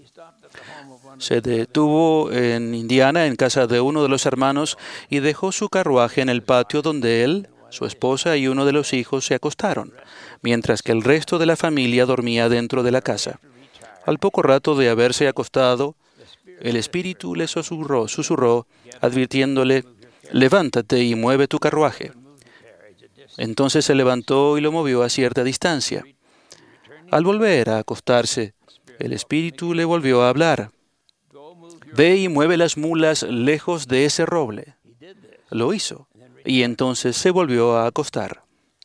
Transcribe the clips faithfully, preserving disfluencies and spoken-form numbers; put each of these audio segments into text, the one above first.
Se detuvo en Indiana, en casa de uno de los hermanos, y dejó su carruaje en el patio donde él, su esposa y uno de los hijos se acostaron, mientras que el resto de la familia dormía dentro de la casa. Al poco rato de haberse acostado, el espíritu le susurró, susurró, advirtiéndole, «Levántate y mueve tu carruaje». Entonces se levantó y lo movió a cierta distancia. Al volver a acostarse, el espíritu le volvió a hablar. «Ve y mueve las mulas lejos de ese roble». Lo hizo, y entonces se volvió a acostar.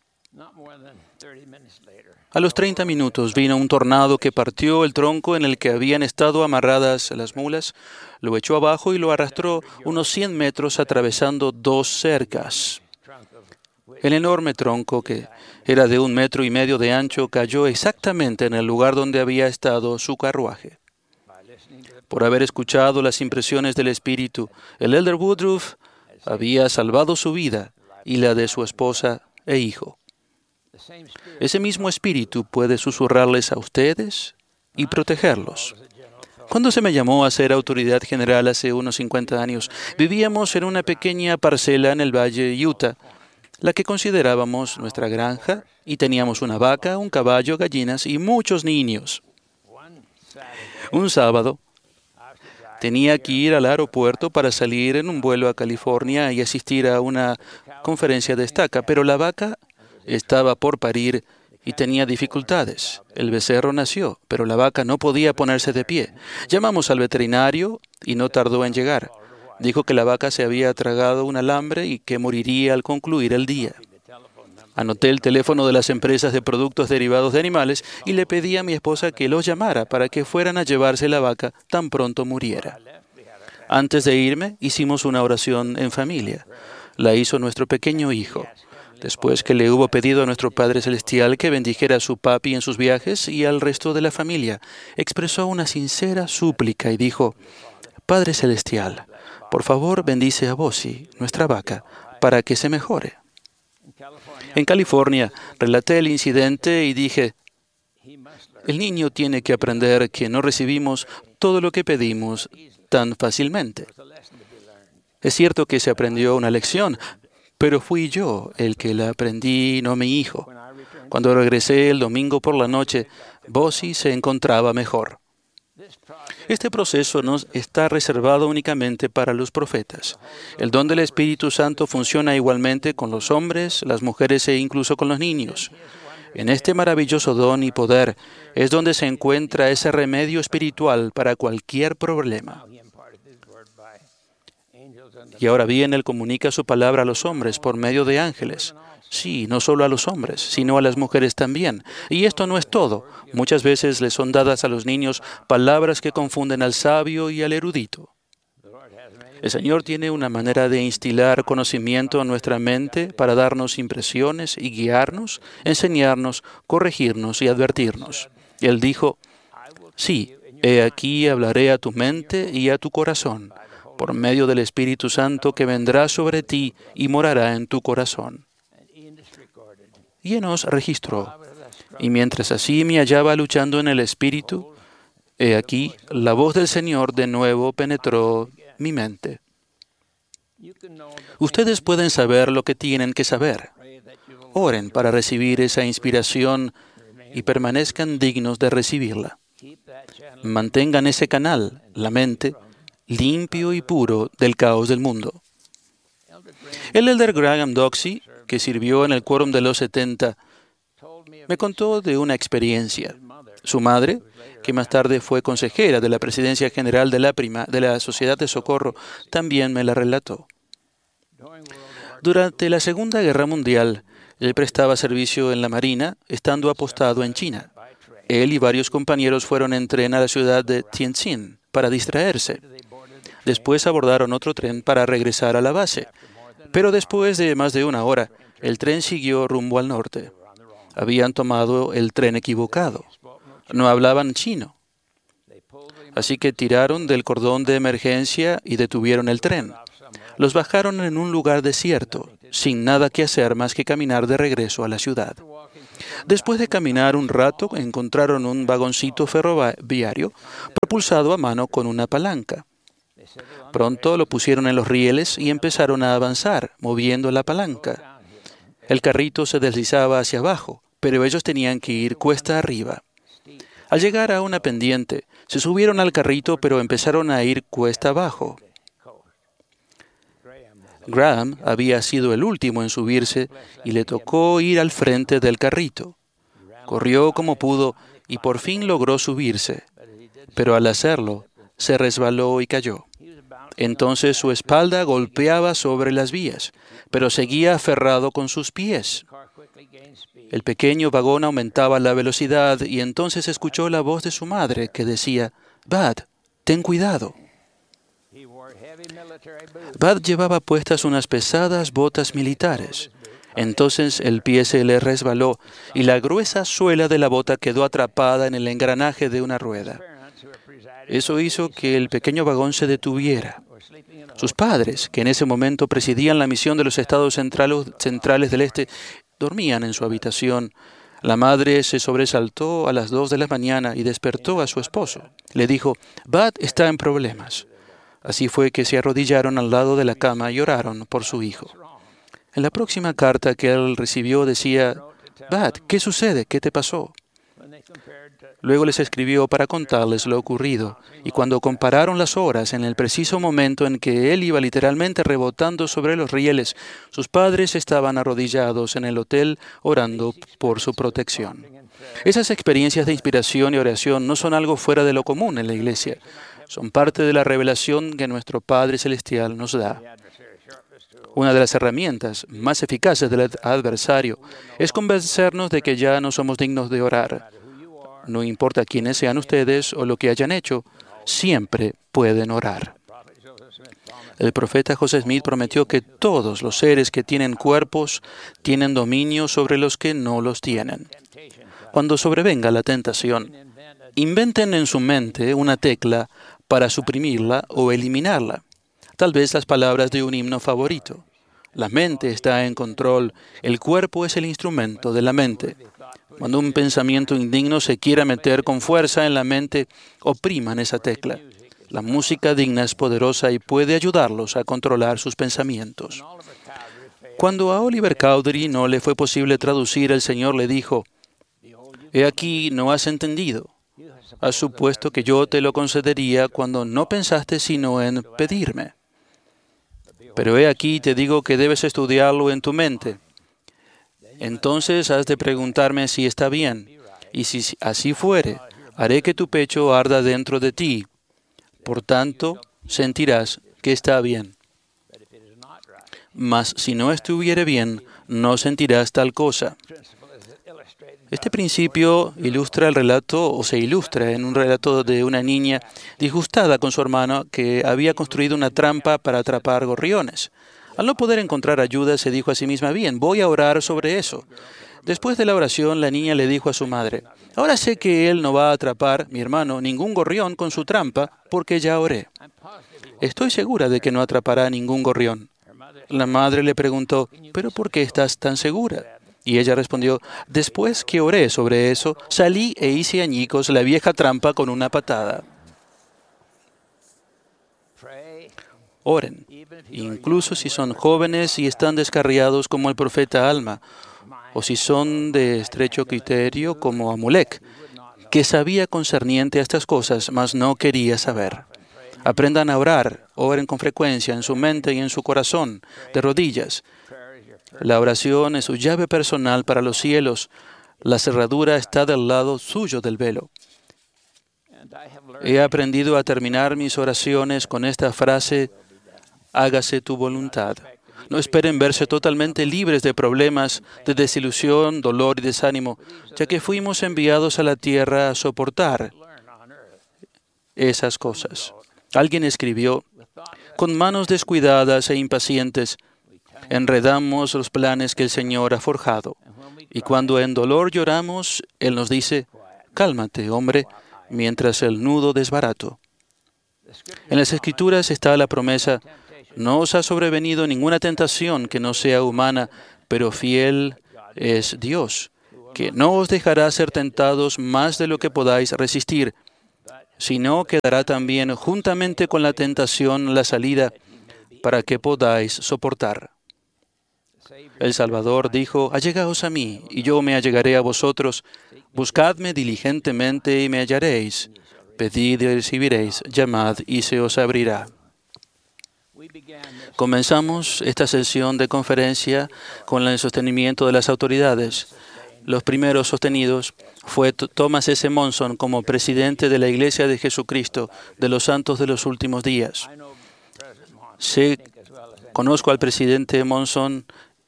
A los treinta minutos vino un tornado que partió el tronco en el que habían estado amarradas las mulas, lo echó abajo y lo arrastró unos cien metros atravesando dos cercas. El enorme tronco, que era de un metro y medio de ancho, cayó exactamente en el lugar donde había estado su carruaje. Por haber escuchado las impresiones del espíritu, el elder Woodruff había salvado su vida y la de su esposa e hijo. Ese mismo espíritu puede susurrarles a ustedes y protegerlos. Cuando se me llamó a ser autoridad general hace unos cincuenta años, vivíamos en una pequeña parcela en el valle de Utah, la que considerábamos nuestra granja, y teníamos una vaca, un caballo, gallinas y muchos niños. Un sábado, tenía que ir al aeropuerto para salir en un vuelo a California y asistir a una conferencia de estaca, pero la vaca estaba por parir y tenía dificultades. El becerro nació, pero la vaca no podía ponerse de pie. Llamamos al veterinario y no tardó en llegar. Dijo que la vaca se había tragado un alambre y que moriría al concluir el día. Anoté el teléfono de las empresas de productos derivados de animales y le pedí a mi esposa que los llamara para que fueran a llevarse la vaca tan pronto muriera. Antes de irme, hicimos una oración en familia. La hizo nuestro pequeño hijo, después que le hubo pedido a nuestro Padre Celestial que bendijera a su papi en sus viajes y al resto de la familia. Expresó una sincera súplica y dijo, «Padre Celestial, por favor bendice a Bossy, nuestra vaca, para que se mejore». En California, relaté el incidente y dije, «El niño tiene que aprender que no recibimos todo lo que pedimos tan fácilmente». Es cierto que se aprendió una lección, pero fui yo el que la aprendí, no mi hijo. Cuando regresé el domingo por la noche, Bossy se encontraba mejor. Este proceso no está reservado únicamente para los profetas. El don del Espíritu Santo funciona igualmente con los hombres, las mujeres e incluso con los niños. En este maravilloso don y poder es donde se encuentra ese remedio espiritual para cualquier problema. Y ahora bien, Él comunica su palabra a los hombres por medio de ángeles. Sí, no solo a los hombres, sino a las mujeres también. Y esto no es todo. Muchas veces les son dadas a los niños palabras que confunden al sabio y al erudito. El Señor tiene una manera de instilar conocimiento en nuestra mente para darnos impresiones y guiarnos, enseñarnos, corregirnos y advertirnos. Él dijo, «Sí, he aquí hablaré a tu mente y a tu corazón, por medio del Espíritu Santo que vendrá sobre ti y morará en tu corazón». Y Enos registró, y mientras así me hallaba luchando en el Espíritu, he aquí, la voz del Señor de nuevo penetró mi mente. Ustedes pueden saber lo que tienen que saber. Oren para recibir esa inspiración y permanezcan dignos de recibirla. Mantengan ese canal, la mente, limpio y puro del caos del mundo. El elder Graham Doxey, que sirvió en el quórum de los setenta, me contó de una experiencia. Su madre, que más tarde fue consejera de la presidencia general de la, prima, de la Sociedad de Socorro, también me la relató. Durante la Segunda Guerra Mundial, él prestaba servicio en la Marina, estando apostado en China. Él y varios compañeros fueron en tren a la ciudad de Tianjin para distraerse. Después abordaron otro tren para regresar a la base. Pero después de más de una hora, el tren siguió rumbo al norte. Habían tomado el tren equivocado. No hablaban chino. Así que tiraron del cordón de emergencia y detuvieron el tren. Los bajaron en un lugar desierto, sin nada que hacer más que caminar de regreso a la ciudad. Después de caminar un rato, encontraron un vagoncito ferroviario propulsado a mano con una palanca. Pronto lo pusieron en los rieles y empezaron a avanzar, moviendo la palanca. El carrito se deslizaba hacia abajo, pero ellos tenían que ir cuesta arriba. Al llegar a una pendiente, se subieron al carrito, pero empezaron a ir cuesta abajo. Graham había sido el último en subirse y le tocó ir al frente del carrito. Corrió como pudo y por fin logró subirse, pero al hacerlo, se resbaló y cayó. Entonces su espalda golpeaba sobre las vías, pero seguía aferrado con sus pies. El pequeño vagón aumentaba la velocidad y entonces escuchó la voz de su madre que decía, «Bud, ten cuidado». Bud llevaba puestas unas pesadas botas militares. Entonces el pie se le resbaló y la gruesa suela de la bota quedó atrapada en el engranaje de una rueda. Eso hizo que el pequeño vagón se detuviera. Sus padres, que en ese momento presidían la misión de los estados centrales del este, dormían en su habitación. La madre se sobresaltó a las dos de la mañana y despertó a su esposo. Le dijo, «Bud está en problemas». Así fue que se arrodillaron al lado de la cama y oraron por su hijo. En la próxima carta que él recibió decía, «Bud, ¿qué sucede? ¿Qué te pasó?». Luego les escribió para contarles lo ocurrido, y cuando compararon las horas en el preciso momento en que él iba literalmente rebotando sobre los rieles, sus padres estaban arrodillados en el hotel orando por su protección. Esas experiencias de inspiración y oración no son algo fuera de lo común en la iglesia. Son parte de la revelación que nuestro Padre Celestial nos da. Una de las herramientas más eficaces del adversario es convencernos de que ya no somos dignos de orar. No importa quiénes sean ustedes o lo que hayan hecho, siempre pueden orar. El profeta José Smith prometió que todos los seres que tienen cuerpos tienen dominio sobre los que no los tienen. Cuando sobrevenga la tentación, inventen en su mente una tecla para suprimirla o eliminarla. Tal vez las palabras de un himno favorito. La mente está en control, el cuerpo es el instrumento de la mente. Cuando un pensamiento indigno se quiera meter con fuerza en la mente, opriman esa tecla. La música digna es poderosa y puede ayudarlos a controlar sus pensamientos. Cuando a Oliver Cowdery no le fue posible traducir, el Señor le dijo, «He aquí, no has entendido. Has supuesto que yo te lo concedería cuando no pensaste sino en pedirme. Pero he aquí, te digo que debes estudiarlo en tu mente. Entonces has de preguntarme si está bien, y si así fuere, haré que tu pecho arda dentro de ti. Por tanto, sentirás que está bien. Mas si no estuviere bien, no sentirás tal cosa». Este principio ilustra el relato, o se ilustra en un relato de una niña disgustada con su hermano que había construido una trampa para atrapar gorriones. Al no poder encontrar ayuda, se dijo a sí misma, «Bien, voy a orar sobre eso». Después de la oración, la niña le dijo a su madre, «Ahora sé que él no va a atrapar, mi hermano, ningún gorrión con su trampa, porque ya oré. Estoy segura de que no atrapará ningún gorrión». La madre le preguntó, «¿Pero por qué estás tan segura?». Y ella respondió, «Después que oré sobre eso, salí e hice añicos la vieja trampa con una patada». Oren, incluso si son jóvenes y están descarriados como el profeta Alma, o si son de estrecho criterio como Amulek, que sabía concerniente a estas cosas, mas no quería saber. Aprendan a orar, oren con frecuencia en su mente y en su corazón, de rodillas. La oración es su llave personal para los cielos. La cerradura está del lado suyo del velo. He aprendido a terminar mis oraciones con esta frase, «Hágase tu voluntad». No esperen verse totalmente libres de problemas, de desilusión, dolor y desánimo, ya que fuimos enviados a la tierra a soportar esas cosas. Alguien escribió, «Con manos descuidadas e impacientes, enredamos los planes que el Señor ha forjado. Y cuando en dolor lloramos, Él nos dice, cálmate, hombre, mientras el nudo desbarato». En las Escrituras está la promesa, no os ha sobrevenido ninguna tentación que no sea humana, pero fiel es Dios, que no os dejará ser tentados más de lo que podáis resistir, sino que dará también juntamente con la tentación la salida para que podáis soportar. El Salvador dijo: allegaos a mí, y yo me allegaré a vosotros. Buscadme diligentemente y me hallaréis. Pedid y recibiréis, llamad y se os abrirá. Comenzamos esta sesión de conferencia con el sostenimiento de las autoridades. Los primeros sostenidos fue Thomas S. Monson como presidente de la Iglesia de Jesucristo de los Santos de los Últimos Días. Sé, conozco al presidente Monson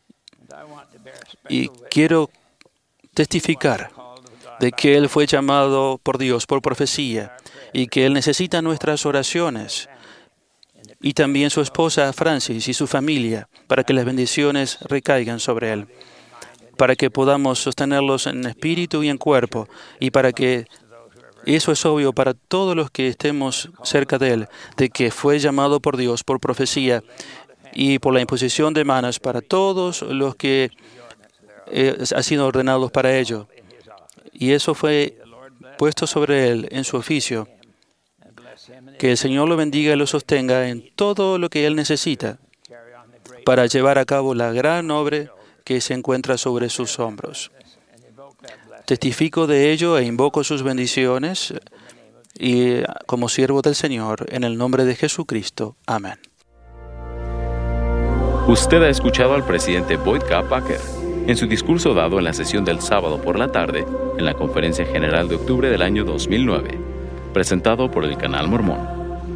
y quiero testificar de que él fue llamado por Dios por profecía y que él necesita nuestras oraciones, y también su esposa Francis y su familia, para que las bendiciones recaigan sobre él, para que podamos sostenerlos en espíritu y en cuerpo, y para que eso es obvio para todos los que estemos cerca de él, de que fue llamado por Dios por profecía y por la imposición de manos para todos los que eh, han sido ordenados para ello. Y eso fue puesto sobre él en su oficio. Que el Señor lo bendiga y lo sostenga en todo lo que él necesita para llevar a cabo la gran obra que se encuentra sobre sus hombros. Testifico de ello e invoco sus bendiciones y como siervo del Señor, en el nombre de Jesucristo. Amén. Usted ha escuchado al presidente Boyd K. Packer en su discurso dado en la sesión del sábado por la tarde en la Conferencia General de octubre del año dos mil nueve, presentado por el Canal Mormón.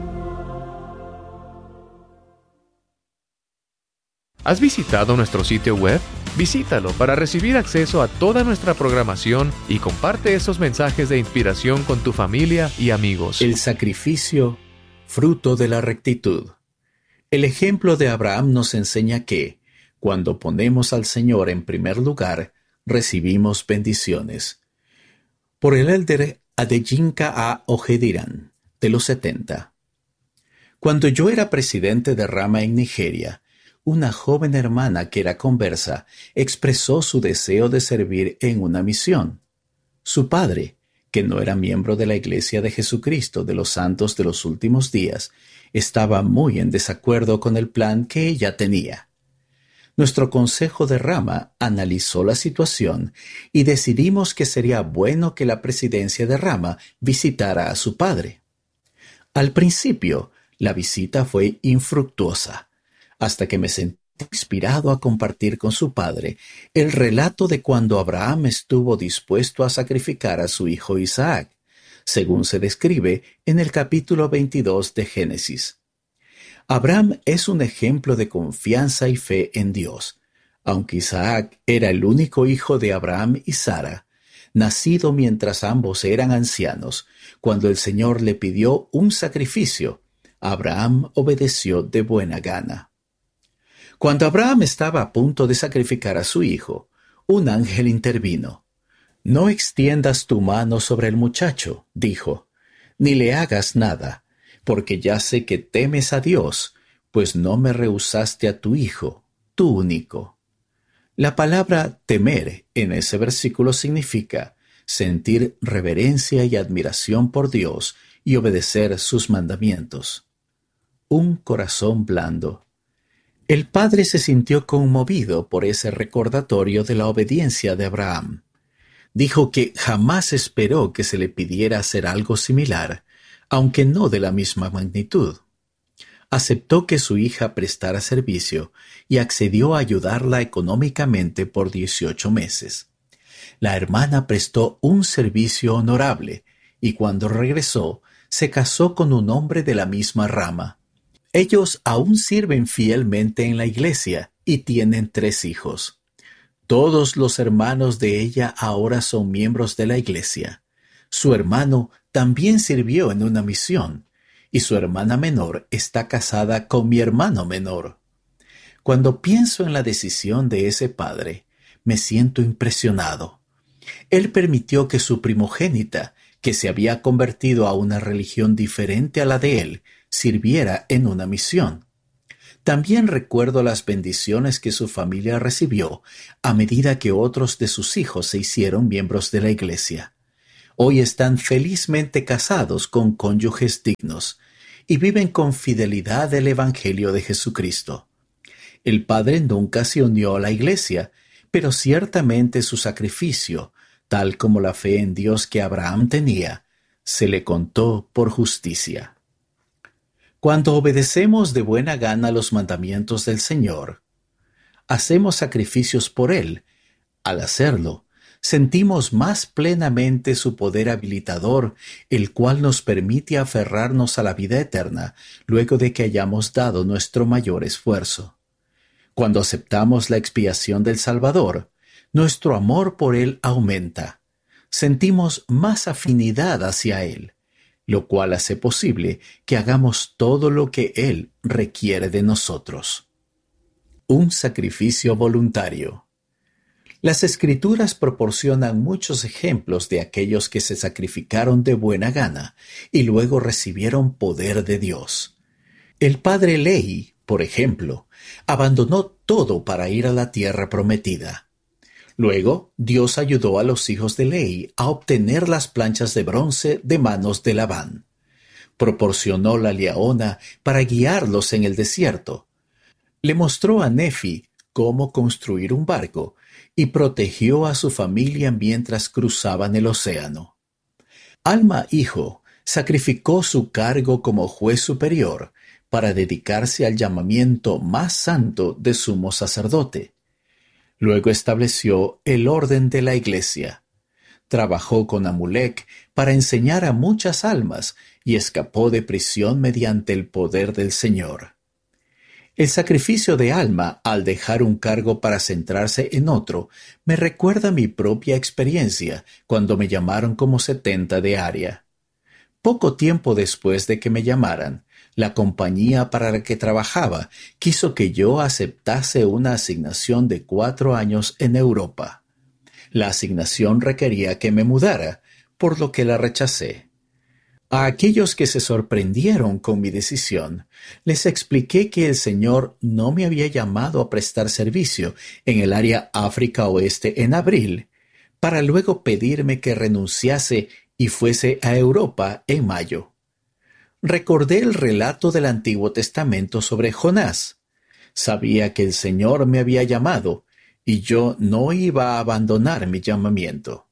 ¿Has visitado nuestro sitio web? Visítalo para recibir acceso a toda nuestra programación y comparte esos mensajes de inspiración con tu familia y amigos. El sacrificio, fruto de la rectitud. El ejemplo de Abraham nos enseña que, cuando ponemos al Señor en primer lugar, recibimos bendiciones. Por el elder Adeyinka A. Ojediran, de los setenta. Cuando yo era presidente de Rama en Nigeria, una joven hermana que era conversa expresó su deseo de servir en una misión. Su padre, que no era miembro de la Iglesia de Jesucristo de los Santos de los Últimos Días, estaba muy en desacuerdo con el plan que ella tenía. Nuestro consejo de Rama analizó la situación y decidimos que sería bueno que la presidencia de Rama visitara a su padre. Al principio, la visita fue infructuosa, hasta que me sentí inspirado a compartir con su padre el relato de cuando Abraham estuvo dispuesto a sacrificar a su hijo Isaac, según se describe en el capítulo veintidós de Génesis. Abraham es un ejemplo de confianza y fe en Dios, aunque Isaac era el único hijo de Abraham y Sara, nacido mientras ambos eran ancianos. Cuando el Señor le pidió un sacrificio, Abraham obedeció de buena gana. Cuando Abraham estaba a punto de sacrificar a su hijo, un ángel intervino. «No extiendas tu mano sobre el muchacho», dijo, «ni le hagas nada, porque ya sé que temes a Dios, pues no me rehusaste a tu hijo, tu único». La palabra temer en ese versículo significa sentir reverencia y admiración por Dios y obedecer sus mandamientos. Un corazón blando. El padre se sintió conmovido por ese recordatorio de la obediencia de Abraham. Dijo que jamás esperó que se le pidiera hacer algo similar, aunque no de la misma magnitud. Aceptó que su hija prestara servicio y accedió a ayudarla económicamente por dieciocho meses. La hermana prestó un servicio honorable y cuando regresó, se casó con un hombre de la misma rama. Ellos aún sirven fielmente en la iglesia y tienen tres hijos. Todos los hermanos de ella ahora son miembros de la iglesia. Su hermano también sirvió en una misión, y su hermana menor está casada con mi hermano menor. Cuando pienso en la decisión de ese padre, me siento impresionado. Él permitió que su primogénita, que se había convertido a una religión diferente a la de él, sirviera en una misión. También recuerdo las bendiciones que su familia recibió a medida que otros de sus hijos se hicieron miembros de la iglesia. Hoy están felizmente casados con cónyuges dignos y viven con fidelidad el Evangelio de Jesucristo. El padre nunca se unió a la iglesia, pero ciertamente su sacrificio, tal como la fe en Dios que Abraham tenía, se le contó por justicia. Cuando obedecemos de buena gana los mandamientos del Señor, hacemos sacrificios por Él. Al hacerlo, sentimos más plenamente su poder habilitador, el cual nos permite aferrarnos a la vida eterna luego de que hayamos dado nuestro mayor esfuerzo. Cuando aceptamos la expiación del Salvador, nuestro amor por Él aumenta. Sentimos más afinidad hacia Él, lo cual hace posible que hagamos todo lo que Él requiere de nosotros. Un sacrificio voluntario. Las Escrituras proporcionan muchos ejemplos de aquellos que se sacrificaron de buena gana y luego recibieron poder de Dios. El padre Lehi, por ejemplo, abandonó todo para ir a la tierra prometida. Luego, Dios ayudó a los hijos de Lehi a obtener las planchas de bronce de manos de Labán. Proporcionó la liaona para guiarlos en el desierto. Le mostró a Nefi cómo construir un barco y protegió a su familia mientras cruzaban el océano. Alma hijo sacrificó su cargo como juez superior para dedicarse al llamamiento más santo de sumo sacerdote. Luego estableció el orden de la iglesia. Trabajó con Amulek para enseñar a muchas almas y escapó de prisión mediante el poder del Señor. El sacrificio de Alma al dejar un cargo para centrarse en otro me recuerda mi propia experiencia cuando me llamaron como setenta de área. Poco tiempo después de que me llamaran, la compañía para la que trabajaba quiso que yo aceptase una asignación de cuatro años en Europa. La asignación requería que me mudara, por lo que la rechacé. A aquellos que se sorprendieron con mi decisión, les expliqué que el Señor no me había llamado a prestar servicio en el área África Oeste en abril, para luego pedirme que renunciase y fuese a Europa en mayo. Recordé el relato del Antiguo Testamento sobre Jonás. Sabía que el Señor me había llamado y yo no iba a abandonar mi llamamiento.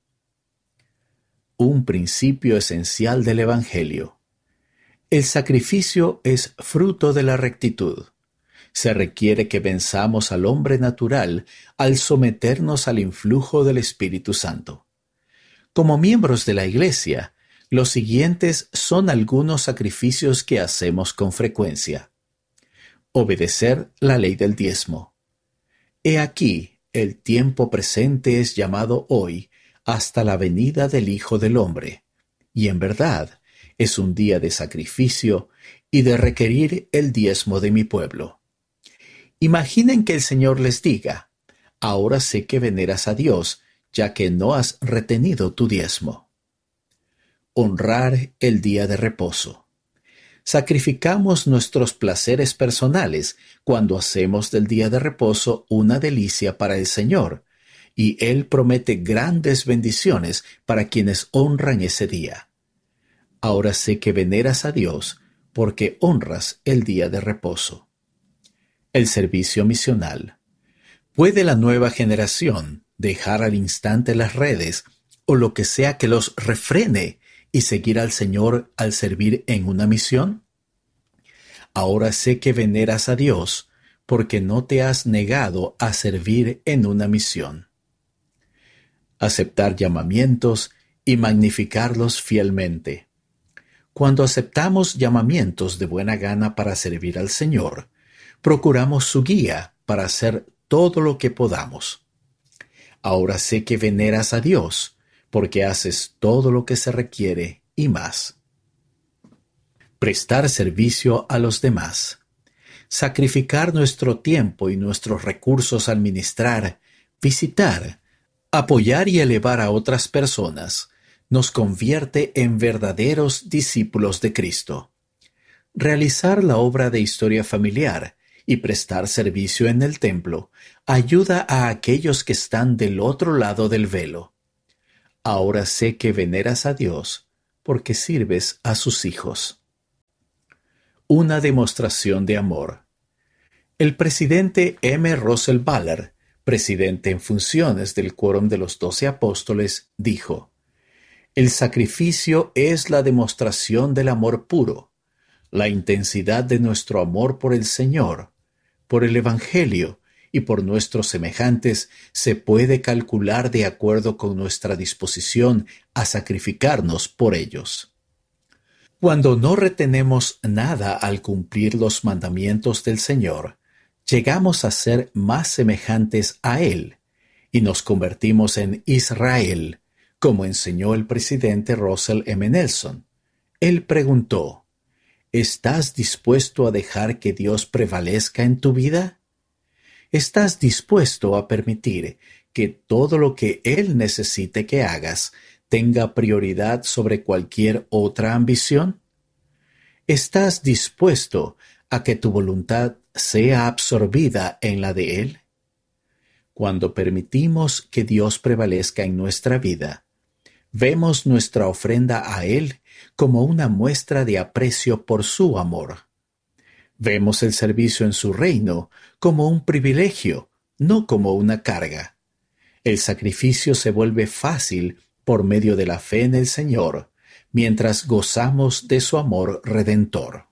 Un principio esencial del Evangelio. El sacrificio es fruto de la rectitud. Se requiere que venzamos al hombre natural al someternos al influjo del Espíritu Santo. Como miembros de la Iglesia, los siguientes son algunos sacrificios que hacemos con frecuencia. Obedecer la ley del diezmo. He aquí, el tiempo presente es llamado hoy hasta la venida del Hijo del Hombre, y en verdad es un día de sacrificio y de requerir el diezmo de mi pueblo. Imaginen que el Señor les diga, ahora sé que veneras a Dios, ya que no has retenido tu diezmo. Honrar el día de reposo. Sacrificamos nuestros placeres personales cuando hacemos del día de reposo una delicia para el Señor, y Él promete grandes bendiciones para quienes honran ese día. Ahora sé que veneras a Dios porque honras el día de reposo. El servicio misional. ¿Puede la nueva generación dejar al instante las redes o lo que sea que los refrene y seguir al Señor al servir en una misión? Ahora sé que veneras a Dios porque no te has negado a servir en una misión. Aceptar llamamientos y magnificarlos fielmente. Cuando aceptamos llamamientos de buena gana para servir al Señor, procuramos su guía para hacer todo lo que podamos. Ahora sé que veneras a Dios porque haces todo lo que se requiere y más. Prestar servicio a los demás. Sacrificar nuestro tiempo y nuestros recursos al ministrar, visitar, apoyar y elevar a otras personas nos convierte en verdaderos discípulos de Cristo. Realizar la obra de historia familiar y prestar servicio en el templo ayuda a aquellos que están del otro lado del velo. Ahora sé que veneras a Dios porque sirves a sus hijos. Una demostración de amor. El presidente M. Russell Ballard, presidente en funciones del Quórum de los Doce Apóstoles, dijo: «El sacrificio es la demostración del amor puro, la intensidad de nuestro amor por el Señor, por el Evangelio y por nuestros semejantes se puede calcular de acuerdo con nuestra disposición a sacrificarnos por ellos». Cuando no retenemos nada al cumplir los mandamientos del Señor, llegamos a ser más semejantes a Él y nos convertimos en Israel, como enseñó el presidente Russell M. Nelson. Él preguntó: ¿estás dispuesto a dejar que Dios prevalezca en tu vida? ¿Estás dispuesto a permitir que todo lo que Él necesite que hagas tenga prioridad sobre cualquier otra ambición? ¿Estás dispuesto a que tu voluntad sea absorbida en la de Él? Cuando permitimos que Dios prevalezca en nuestra vida, vemos nuestra ofrenda a Él como una muestra de aprecio por su amor. Vemos el servicio en su reino como un privilegio, no como una carga. El sacrificio se vuelve fácil por medio de la fe en el Señor, mientras gozamos de su amor redentor.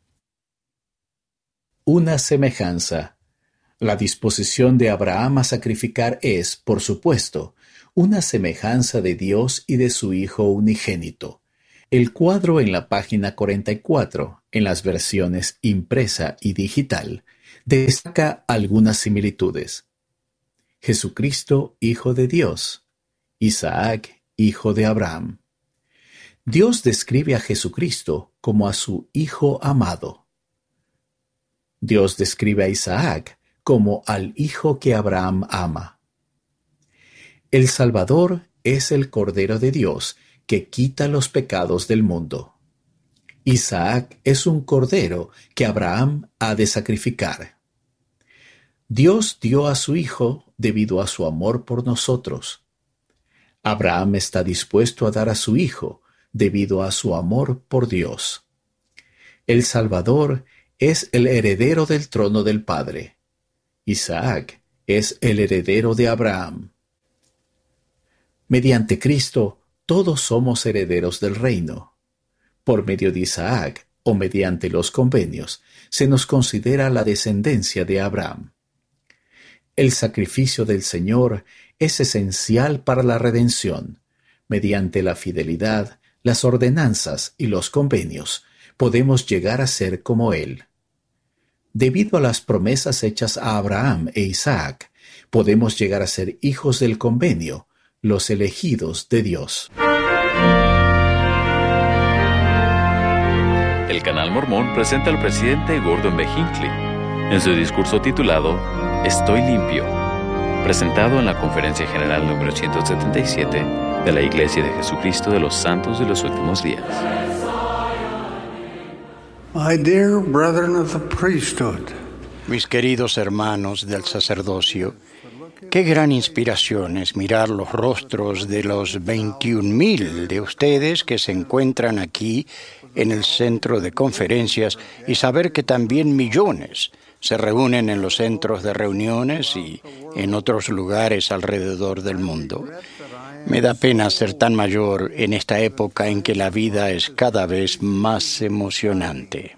Una semejanza. La disposición de Abraham a sacrificar es, por supuesto, una semejanza de Dios y de su Hijo unigénito. El cuadro en la página cuarenta y cuatro, en las versiones impresa y digital, destaca algunas similitudes. Jesucristo, Hijo de Dios. Isaac, hijo de Abraham. Dios describe a Jesucristo como a su Hijo amado. Dios describe a Isaac como al hijo que Abraham ama. El Salvador es el Cordero de Dios que quita los pecados del mundo. Isaac es un cordero que Abraham ha de sacrificar. Dios dio a su Hijo debido a su amor por nosotros. Abraham está dispuesto a dar a su Hijo debido a su amor por Dios. El Salvador es el heredero del trono del Padre. Isaac es el heredero de Abraham. Mediante Cristo, todos somos herederos del reino. Por medio de Isaac, o mediante los convenios, se nos considera la descendencia de Abraham. El sacrificio del Señor es esencial para la redención. Mediante la fidelidad, las ordenanzas y los convenios, podemos llegar a ser como Él. Debido a las promesas hechas a Abraham e Isaac, podemos llegar a ser hijos del convenio, los elegidos de Dios. El Canal Mormón presenta al presidente Gordon B. Hinckley en su discurso titulado Estoy limpio, presentado en la Conferencia General número ciento setenta y siete de la Iglesia de Jesucristo de los Santos de los Últimos Días. My dear brethren of the priesthood, mis queridos hermanos del sacerdocio, qué gran inspiración es mirar los rostros de los veintiún mil de ustedes que se encuentran aquí en el centro de conferencias y saber que también millones se reúnen en los centros de reuniones y en otros lugares alrededor del mundo. Me da pena ser tan mayor en esta época en que la vida es cada vez más emocionante.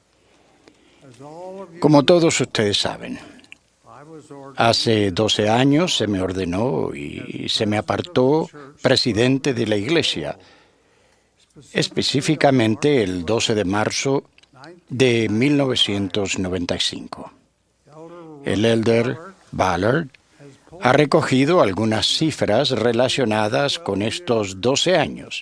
Como todos ustedes saben, hace doce años se me ordenó y se me apartó presidente de la Iglesia, específicamente el doce de marzo de mil novecientos noventa y cinco. El elder Ballard ha recogido algunas cifras relacionadas con estos doce años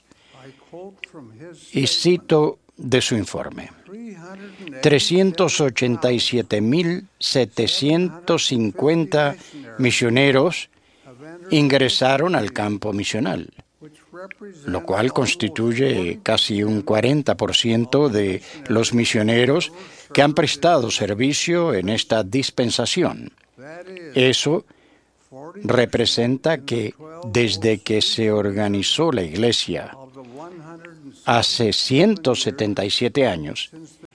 y cito de su informe. trescientos ochenta y siete mil setecientos cincuenta misioneros ingresaron al campo misional, lo cual constituye casi un cuarenta por ciento de los misioneros que han prestado servicio en esta dispensación. Eso representa que desde que se organizó la Iglesia hace ciento setenta y siete años,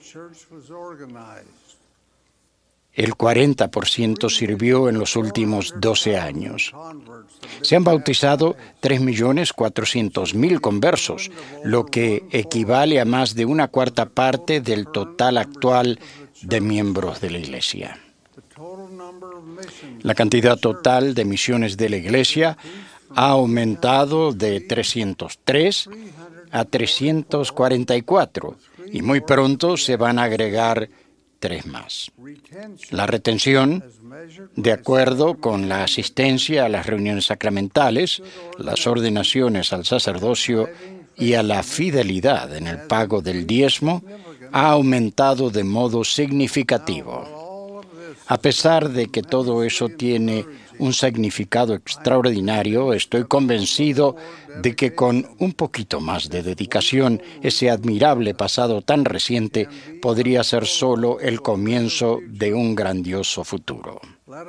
el cuarenta por ciento sirvió en los últimos doce años. Se han bautizado tres millones cuatrocientos mil conversos, lo que equivale a más de una cuarta parte del total actual de miembros de la Iglesia. La cantidad total de misiones de la Iglesia ha aumentado de trescientos tres a trescientos cuarenta y cuatro y muy pronto se van a agregar tres más. La retención, de acuerdo con la asistencia a las reuniones sacramentales, las ordenaciones al sacerdocio y a la fidelidad en el pago del diezmo, ha aumentado de modo significativo. A pesar de que todo eso tiene un significado extraordinario, estoy convencido de que con un poquito más de dedicación, ese admirable pasado tan reciente podría ser solo el comienzo de un grandioso futuro.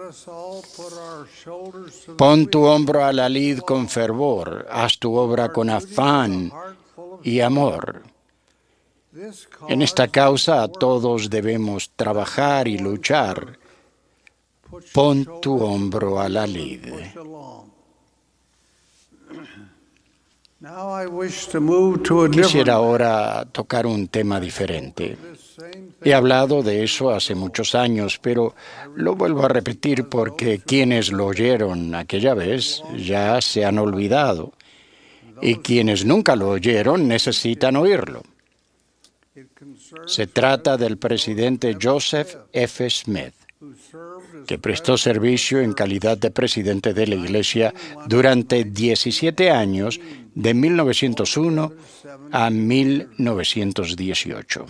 Pon tu hombro a la lid con fervor, haz tu obra con afán y amor. En esta causa todos debemos trabajar y luchar. Pon tu hombro a la lid. Quisiera ahora tocar un tema diferente. He hablado de eso hace muchos años, pero lo vuelvo a repetir porque quienes lo oyeron aquella vez ya se han olvidado y quienes nunca lo oyeron necesitan oírlo. Se trata del presidente Joseph F. Smith, que prestó servicio en calidad de presidente de la Iglesia durante diecisiete años, de mil novecientos uno a mil novecientos dieciocho.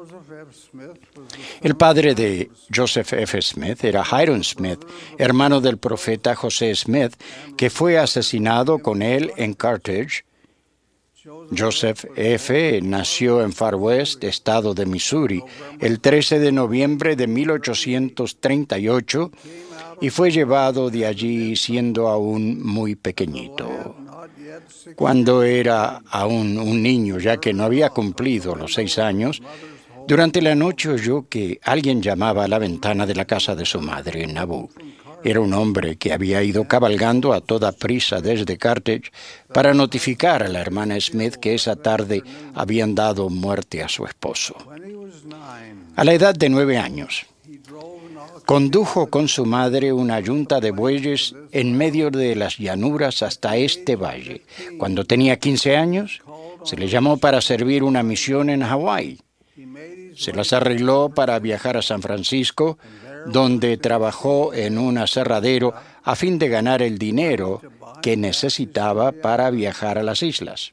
El padre de Joseph F. Smith era Hyrum Smith, hermano del profeta José Smith, que fue asesinado con él en Carthage. Joseph F. nació en Far West, estado de Missouri, el trece de noviembre de mil ochocientos treinta y ocho y fue llevado de allí siendo aún muy pequeñito. Cuando era aún un niño, ya que no había cumplido los seis años, durante la noche oyó que alguien llamaba a la ventana de la casa de su madre en Nauvoo. Era un hombre que había ido cabalgando a toda prisa desde Carthage para notificar a la hermana Smith que esa tarde habían dado muerte a su esposo. A la edad de nueve años, condujo con su madre una yunta de bueyes en medio de las llanuras hasta este valle. Cuando tenía quince años, se le llamó para servir una misión en Hawái. Se las arregló para viajar a San Francisco, donde trabajó en un aserradero a fin de ganar el dinero que necesitaba para viajar a las islas.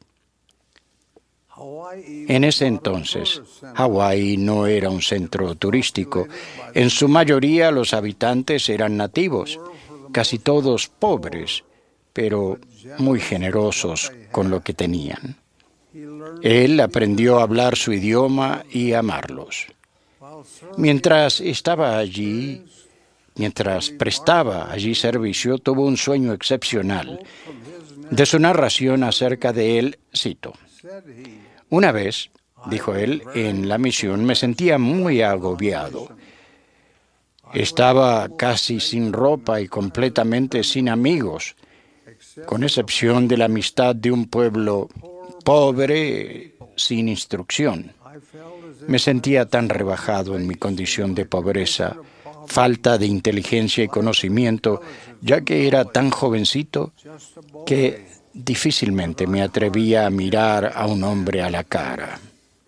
En ese entonces, Hawái no era un centro turístico. En su mayoría los habitantes eran nativos, casi todos pobres, pero muy generosos con lo que tenían. Él aprendió a hablar su idioma y a amarlos. Mientras estaba allí, mientras prestaba allí servicio, tuvo un sueño excepcional. De su narración acerca de él, cito: "Una vez", dijo él, "en la misión me sentía muy agobiado. Estaba casi sin ropa y completamente sin amigos, con excepción de la amistad de un pueblo pobre, sin instrucción. Me sentía tan rebajado en mi condición de pobreza, falta de inteligencia y conocimiento, ya que era tan jovencito que difícilmente me atrevía a mirar a un hombre a la cara.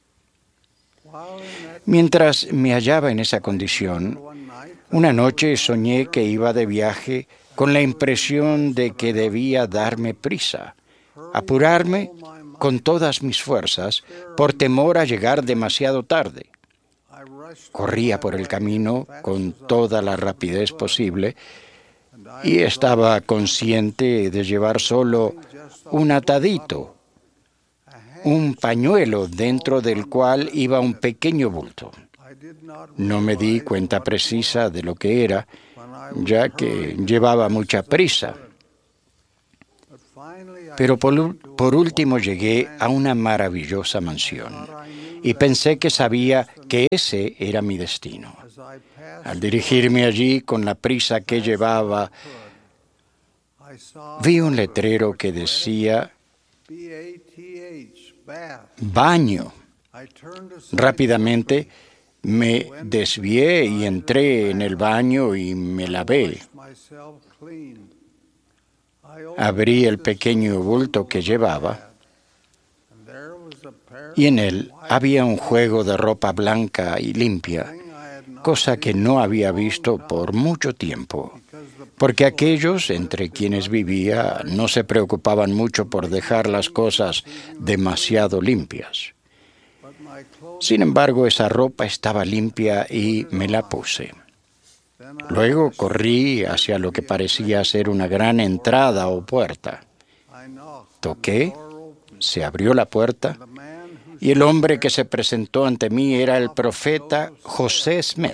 Mientras me hallaba en esa condición, una noche soñé que iba de viaje con la impresión de que debía darme prisa, apurarme con todas mis fuerzas por temor a llegar demasiado tarde. Corría por el camino con toda la rapidez posible, y estaba consciente de llevar solo un atadito, un pañuelo dentro del cual iba un pequeño bulto. No me di cuenta precisa de lo que era, ya que llevaba mucha prisa. Pero por, por último llegué a una maravillosa mansión y pensé que sabía que ese era mi destino. Al dirigirme allí con la prisa que llevaba, vi un letrero que decía baño. Rápidamente me desvié y entré en el baño y me lavé. Abrí el pequeño bulto que llevaba y en él había un juego de ropa blanca y limpia, cosa que no había visto por mucho tiempo, porque aquellos entre quienes vivía no se preocupaban mucho por dejar las cosas demasiado limpias. Sin embargo, esa ropa estaba limpia y me la puse. Luego corrí hacia lo que parecía ser una gran entrada o puerta. Toqué, se abrió la puerta y el hombre que se presentó ante mí era el profeta José Smith.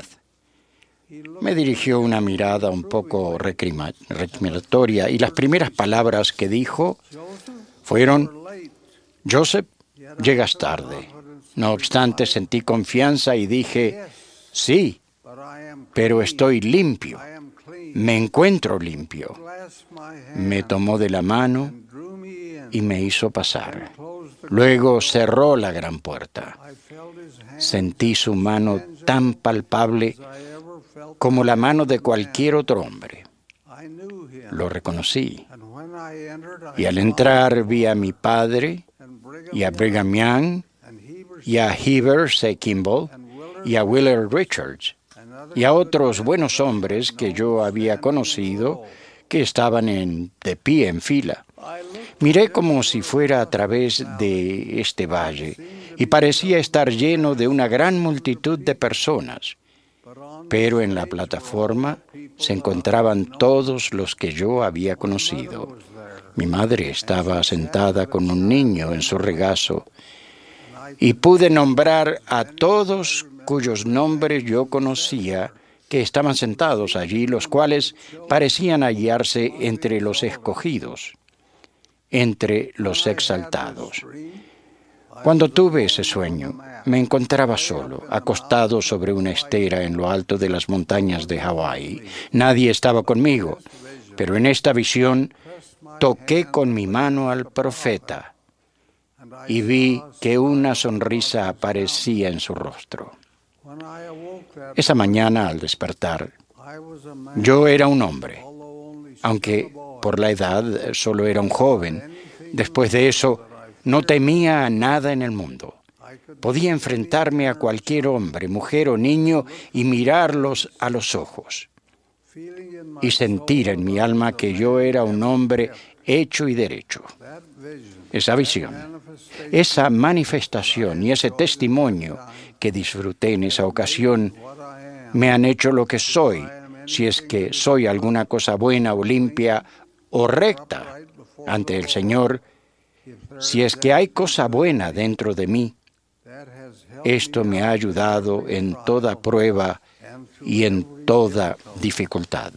Me dirigió una mirada un poco recriminatoria y las primeras palabras que dijo fueron: Joseph, llegas tarde. No obstante, sentí confianza y dije: sí, pero estoy limpio. Me encuentro limpio. Me tomó de la mano y me hizo pasar. Luego cerró la gran puerta. Sentí su mano tan palpable como la mano de cualquier otro hombre. Lo reconocí. Y al entrar vi a mi padre y a Brigham Young y a Heber C. Kimball y a Willard Richards y a otros buenos hombres que yo había conocido que estaban en, de pie en fila. Miré como si fuera a través de este valle y parecía estar lleno de una gran multitud de personas. Pero en la plataforma se encontraban todos los que yo había conocido. Mi madre estaba sentada con un niño en su regazo y pude nombrar a todos cuyos nombres yo conocía que estaban sentados allí, los cuales parecían hallarse entre los escogidos, entre los exaltados. Cuando tuve ese sueño, me encontraba solo, acostado sobre una estera en lo alto de las montañas de Hawái. Nadie estaba conmigo, pero en esta visión toqué con mi mano al profeta y vi que una sonrisa aparecía en su rostro. Esa mañana, al despertar, yo era un hombre, aunque por la edad solo era un joven. Después de eso, no temía a nada en el mundo. Podía enfrentarme a cualquier hombre, mujer o niño y mirarlos a los ojos y sentir en mi alma que yo era un hombre hecho y derecho. Esa visión, esa manifestación y ese testimonio que disfruté en esa ocasión me han hecho lo que soy, si es que soy alguna cosa buena o limpia o recta ante el Señor. Si es que hay cosa buena dentro de mí, esto me ha ayudado en toda prueba y en toda dificultad.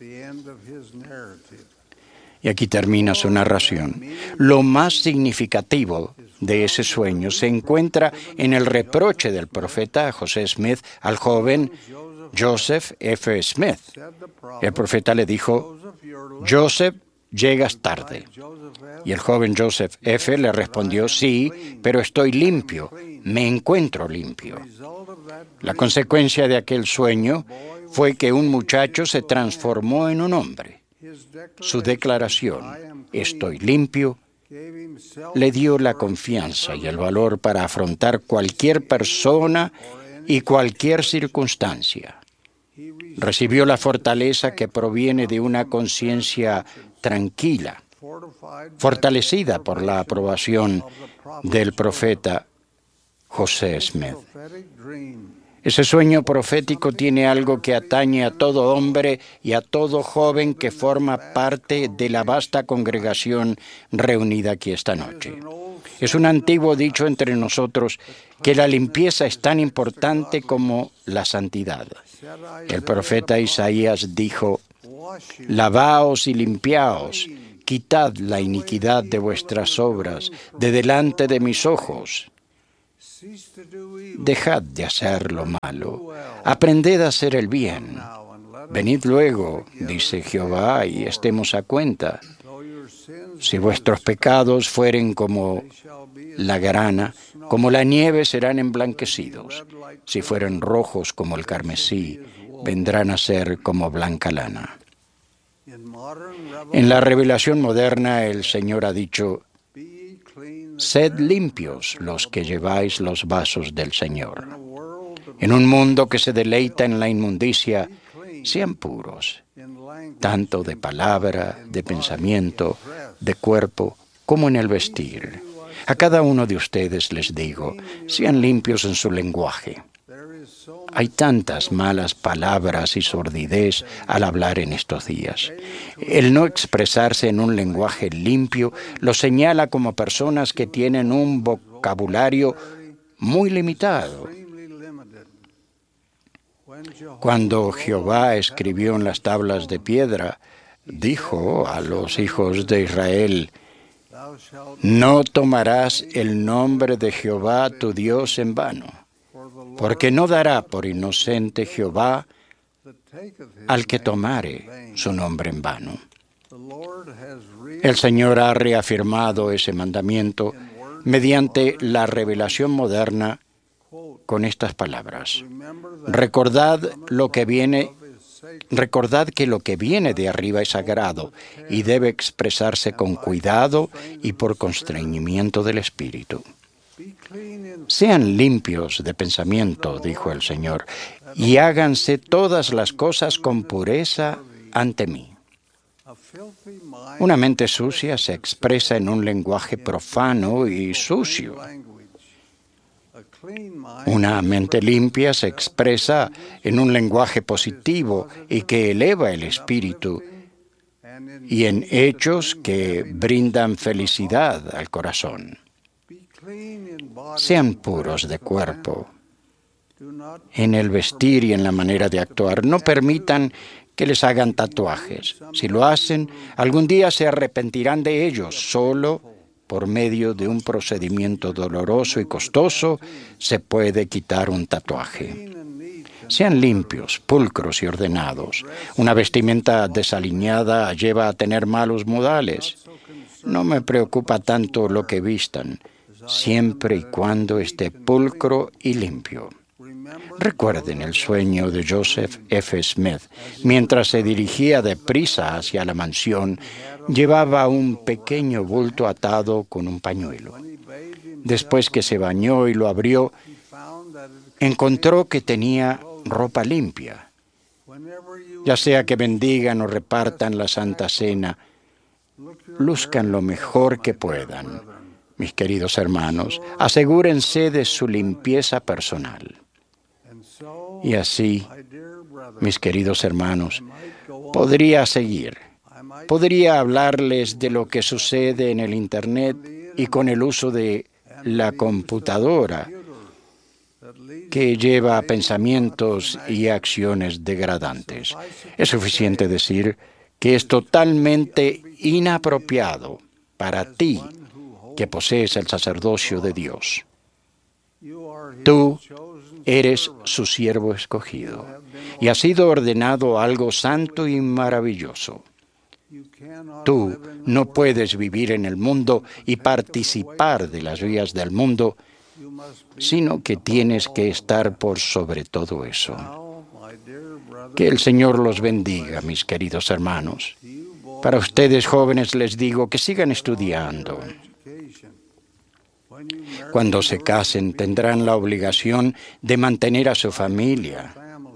Y aquí termina su narración. Lo más significativo de ese sueño se encuentra en el reproche del profeta José Smith al joven Joseph F. Smith. El profeta le dijo: Joseph, llegas tarde. Y el joven Joseph F. le respondió: sí, pero estoy limpio, me encuentro limpio. La consecuencia de aquel sueño fue que un muchacho se transformó en un hombre. Su declaración, estoy limpio, le dio la confianza y el valor para afrontar cualquier persona y cualquier circunstancia. Recibió la fortaleza que proviene de una conciencia tranquila, fortalecida por la aprobación del profeta José Smith. Ese sueño profético tiene algo que atañe a todo hombre y a todo joven que forma parte de la vasta congregación reunida aquí esta noche. Es un antiguo dicho entre nosotros que la limpieza es tan importante como la santidad. El profeta Isaías dijo: «Lavaos y limpiaos, quitad la iniquidad de vuestras obras de delante de mis ojos. Dejad de hacer lo malo, aprended a hacer el bien. Venid luego, dice Jehová, y estemos a cuenta. Si vuestros pecados fueren como la grana, como la nieve serán emblanquecidos. Si fueren rojos como el carmesí, vendrán a ser como blanca lana». En la revelación moderna, el Señor ha dicho: «Sed limpios los que lleváis los vasos del Señor». En un mundo que se deleita en la inmundicia, sean puros, tanto de palabra, de pensamiento, de cuerpo, como en el vestir. A cada uno de ustedes les digo, sean limpios en su lenguaje. Hay tantas malas palabras y sordidez al hablar en estos días. El no expresarse en un lenguaje limpio los señala como personas que tienen un vocabulario muy limitado. Cuando Jehová escribió en las tablas de piedra, dijo a los hijos de Israel: «No tomarás el nombre de Jehová tu Dios en vano, porque no dará por inocente Jehová al que tomare su nombre en vano». El Señor ha reafirmado ese mandamiento mediante la revelación moderna con estas palabras: «Recordad lo que viene, recordad que lo que viene de arriba es sagrado y debe expresarse con cuidado y por constreñimiento del Espíritu». Sean limpios de pensamiento, dijo el Señor, y háganse todas las cosas con pureza ante mí. Una mente sucia se expresa en un lenguaje profano y sucio. Una mente limpia se expresa en un lenguaje positivo y que eleva el espíritu, y en hechos que brindan felicidad al corazón. Sean puros de cuerpo, en el vestir y en la manera de actuar. No permitan que les hagan tatuajes. Si lo hacen, algún día se arrepentirán de ellos. Solo por medio de un procedimiento doloroso y costoso se puede quitar un tatuaje. Sean limpios, pulcros y ordenados. Una vestimenta desaliñada lleva a tener malos modales. No me preocupa tanto lo que vistan, siempre y cuando esté pulcro y limpio. Recuerden el sueño de Joseph F. Smith. Mientras se dirigía deprisa hacia la mansión, llevaba un pequeño bulto atado con un pañuelo. Después que se bañó y lo abrió, encontró que tenía ropa limpia. Ya sea que bendigan o repartan la Santa Cena, luzcan lo mejor que puedan. Mis queridos hermanos, asegúrense de su limpieza personal. Y así, mis queridos hermanos, podría seguir. Podría hablarles de lo que sucede en el Internet y con el uso de la computadora, que lleva a pensamientos y acciones degradantes. Es suficiente decir que es totalmente inapropiado para ti, que posees el sacerdocio de Dios. Tú eres su siervo escogido y has sido ordenado algo santo y maravilloso. Tú no puedes vivir en el mundo y participar de las vías del mundo, sino que tienes que estar por sobre todo eso. Que el Señor los bendiga, mis queridos hermanos. Para ustedes jóvenes les digo que sigan estudiando. Cuando se casen tendrán la obligación de mantener a su familia.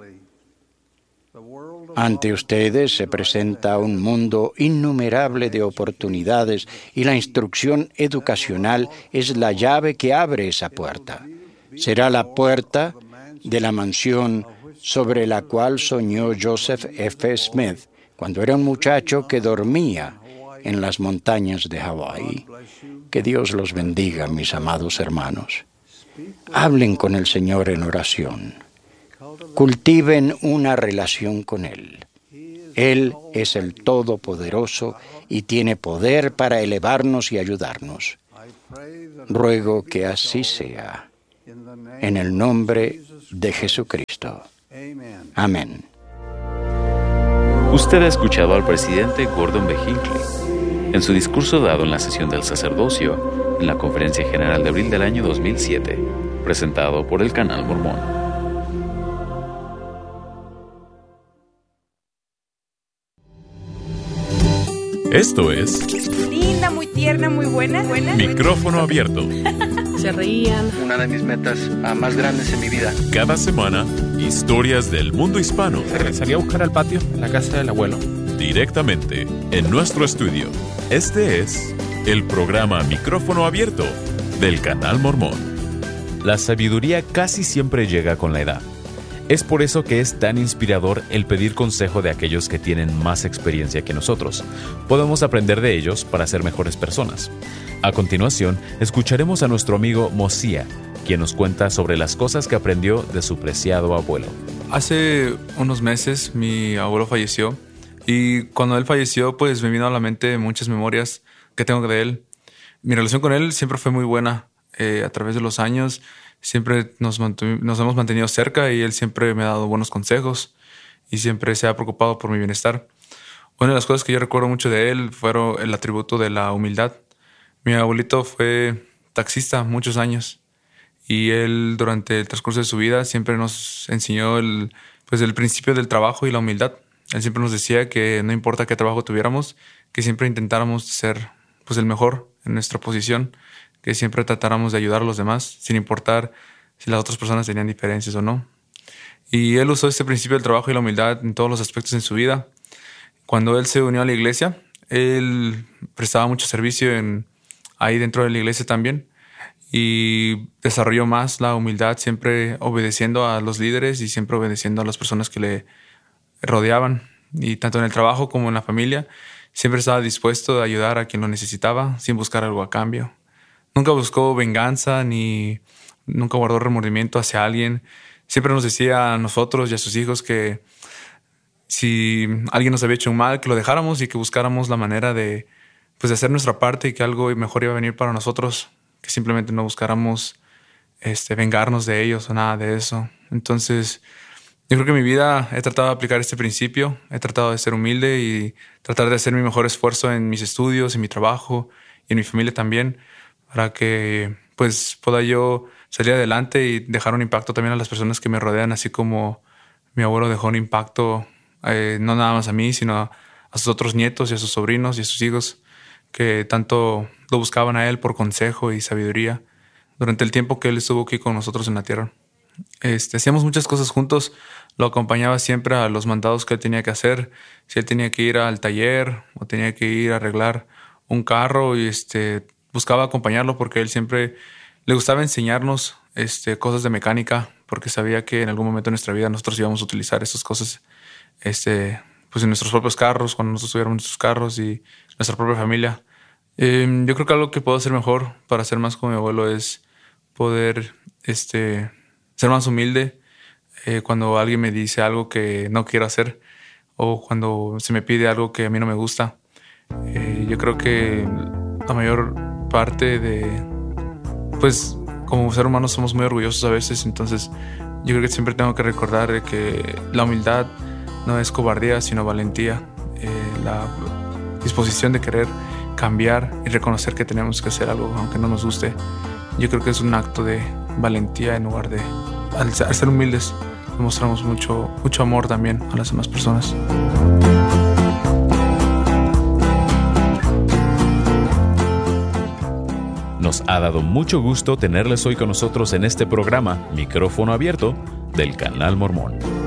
Ante ustedes se presenta un mundo innumerable de oportunidades y la instrucción educacional es la llave que abre esa puerta. Será la puerta de la mansión sobre la cual soñó Joseph F. Smith cuando era un muchacho que dormía en las montañas de Hawái. Que Dios los bendiga, mis amados hermanos. Hablen con el Señor en oración. Cultiven una relación con Él. Él es el Todopoderoso y tiene poder para elevarnos y ayudarnos. Ruego que así sea. En el nombre de Jesucristo. Amén. Usted ha escuchado al presidente Gordon B. Hinckley en su discurso dado en la sesión del sacerdocio en la Conferencia General de abril del año dos mil siete, presentado por el Canal Mormón. Esto es linda, muy tierna, muy buena, buena. Micrófono Abierto. Se reían. Una de mis metas uh, más grandes en mi vida. Cada semana, historias del mundo hispano. Salí a buscar al patio en la casa del abuelo. Directamente en nuestro estudio. Este es el programa Micrófono Abierto del Canal Mormón. La sabiduría casi siempre llega con la edad. Es por eso que es tan inspirador el pedir consejo de aquellos que tienen más experiencia que nosotros. Podemos aprender de ellos para ser mejores personas. A continuación, escucharemos a nuestro amigo Mosía, quien nos cuenta sobre las cosas que aprendió de su preciado abuelo. Hace unos meses mi abuelo falleció y cuando él falleció pues me vino a la mente muchas memorias que tengo de él. Mi relación con él siempre fue muy buena. Eh, a través de los años siempre nos, mantu- nos hemos mantenido cerca y él siempre me ha dado buenos consejos y siempre se ha preocupado por mi bienestar. Una de las cosas que yo recuerdo mucho de él fueron el atributo de la humildad. Mi abuelito fue taxista muchos años y él durante el transcurso de su vida siempre nos enseñó el, pues el principio del trabajo y la humildad. Él siempre nos decía que no importa qué trabajo tuviéramos, que siempre intentáramos ser pues, el mejor en nuestra posición, que siempre tratáramos de ayudar a los demás, sin importar si las otras personas tenían diferencias o no. Y él usó este principio del trabajo y la humildad en todos los aspectos en su vida. Cuando él se unió a la iglesia, él prestaba mucho servicio en, ahí dentro de la iglesia también y desarrolló más la humildad, siempre obedeciendo a los líderes y siempre obedeciendo a las personas que le rodeaban. Y tanto en el trabajo como en la familia, siempre estaba dispuesto a ayudar a quien lo necesitaba sin buscar algo a cambio. Nunca buscó venganza ni nunca guardó remordimiento hacia alguien. Siempre nos decía a nosotros y a sus hijos que si alguien nos había hecho un mal, que lo dejáramos y que buscáramos la manera de, pues, de hacer nuestra parte y que algo mejor iba a venir para nosotros, que simplemente no buscáramos este, vengarnos de ellos o nada de eso. Entonces, yo creo que en mi vida he tratado de aplicar este principio, he tratado de ser humilde y tratar de hacer mi mejor esfuerzo en mis estudios, en mi trabajo y en mi familia también, para que pues pueda yo salir adelante y dejar un impacto también a las personas que me rodean, así como mi abuelo dejó un impacto eh, no nada más a mí, sino a, a sus otros nietos y a sus sobrinos y a sus hijos que tanto lo buscaban a él por consejo y sabiduría durante el tiempo que él estuvo aquí con nosotros en la tierra. Este, hacíamos muchas cosas juntos, lo acompañaba siempre a los mandados que él tenía que hacer. Si él tenía que ir al taller o tenía que ir a arreglar un carro y este buscaba acompañarlo porque él siempre le gustaba enseñarnos este, cosas de mecánica porque sabía que en algún momento de nuestra vida nosotros íbamos a utilizar esas cosas este, pues en nuestros propios carros, cuando nosotros tuviéramos nuestros carros y nuestra propia familia. Eh, yo creo que algo que puedo hacer mejor para ser más como mi abuelo es poder este, ser más humilde eh, cuando alguien me dice algo que no quiero hacer o cuando se me pide algo que a mí no me gusta. Eh, yo creo que la mayor parte de, pues como ser humanos somos muy orgullosos a veces, entonces yo creo que siempre tengo que recordar de que la humildad no es cobardía sino valentía, eh, la disposición de querer cambiar y reconocer que tenemos que hacer algo aunque no nos guste. Yo creo que es un acto de valentía en lugar de, al ser humildes demostramos mucho, mucho amor también a las demás personas. Nos ha dado mucho gusto tenerles hoy con nosotros en este programa Micrófono Abierto del Canal Mormón.